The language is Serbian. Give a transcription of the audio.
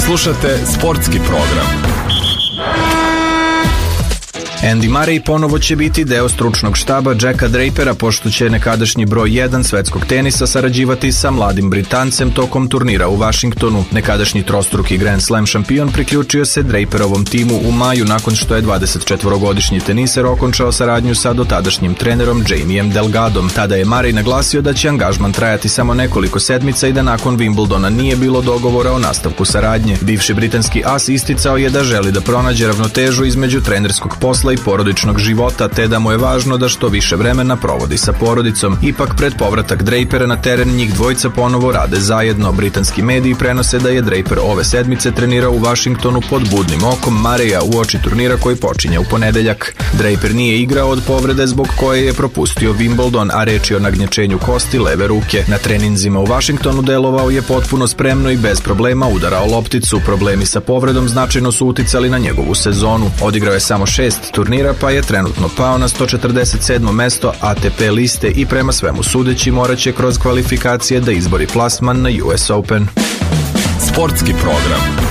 Slušate sportski program. Andy Murray ponovo će biti deo stručnog štaba Jacka Drapera, pošto će nekadašnji broj 1 svetskog tenisa sarađivati sa mladim Britancem tokom turnira u Vašingtonu. Nekadašnji trostruki Grand Slam šampion priključio se Draperovom timu u maju nakon što je 24-godišnji teniser okončao saradnju sa dotadašnjim trenerom Jamiem Delgadom. Tada je Murray naglasio da će angažman trajati samo nekoliko sedmica i da nakon Wimbledona nije bilo dogovora o nastavku saradnje. Bivši britanski as isticao je da želi da pronađe ravnotežu između trenerskog posla i porodičnog života, te da mu je važno da što više vremena provodi sa porodicom. Ipak, pred povratak Drapera na teren, njih dvojica ponovo rade zajedno. Britanski mediji prenose da je Draper ove sedmice trenirao u Vašingtonu pod budnim okom Murraya uoči turnira koji počinje u ponedeljak. Draper nije igrao od povrede zbog koje je propustio Wimbledon, a reč je o nagnječenju kosti leve ruke. Na treninzima u Vašingtonu delovao je potpuno spremno i bez problema udarao lopticu. Problemi sa povredom značajno su uticali na njegovu sezonu. Odigrao je samo 6 turnira, pa je trenutno pao na 147. mesto ATP liste i prema svemu sudeći moraće kroz kvalifikacije da izbori plasman na US Open. Sportski program.